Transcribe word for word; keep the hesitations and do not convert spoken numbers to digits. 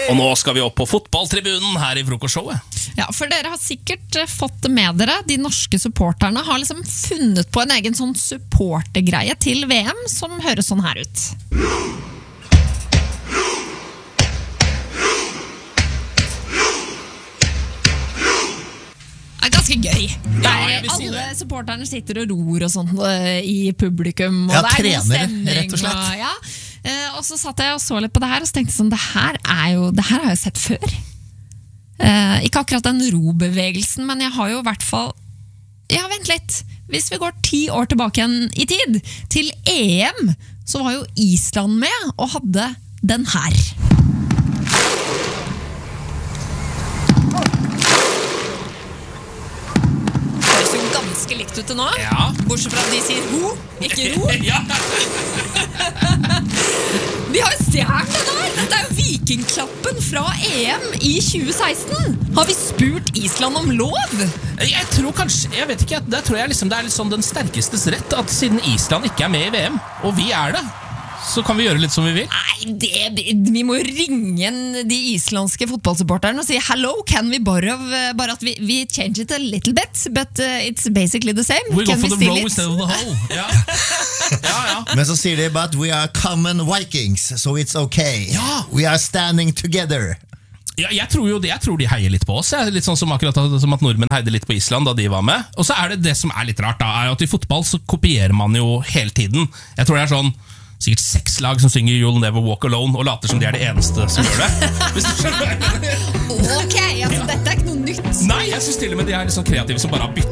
Og nå skal vi opp på fotballtribunen her i frokostshowet. Ja, for dere har sikkert fått det med dere. De norske supporterne har liksom funnet på en egen sånn supportergreie til V M som høres sånn her ut. Det er ganske gøy. Det er, Ja, si alle det. supporterne sitter og ror og sånt i publikum. Og Ja, det er god trenere, stemning, rett og slett. Og, ja. Eh, og så satt jeg og så litt på det her og så tenkte jeg sånn, det her, er jo, det her har jeg sett før. Eh, ikke akkurat den robevegelsen, men jeg har jo i hvert fall... Ja, vent litt. Hvis vi går ti år tilbake igjen i tid, til E M, så var jo Island med og hadde den her. Det ser ganske likt ut til nå. Ja. Bortsett fra at de sier ho, ikke ro. Ja. De har jo stjert det der! Dette er jo vikingklappen fra E M i tjue seksten. Har vi spurt Island om lov? Jeg tror kanskje, jeg vet ikke, der tror jeg liksom det er litt sånn den sterkestes rett, at siden Island ikke er med i V M, og vi er det, så kan vi gjøre litt som vi vil. Nei, det, vi må ringe en- de islandske fotballsupporterne og si hello, can we borrow, bare at vi, vi change it a little bit, but uh, it's basically the same. We go Can for the steal row it? instead of the hole. Ja, ja, ja. Men så sier de, but we are common Vikings, so it's okay. Ja. We are standing together. Ja, jeg tror jo det, jeg tror de heier litt på oss. Jeg. Litt sånn som akkurat som at nordmenn heide litt på Island da de var med. Og så er det det som er litt rart, da, er jo at i fotball så kopierer man jo hele tiden. Jeg tror det er sånn sikkert seks lag som synger You'll Never Walk Alone og later som de er det eneste som gjør det. Hvis du skjønner. Ok, altså dette er ikke noe nytt. Nei, jeg synes til og med de er litt sånn kreative som bare har byttet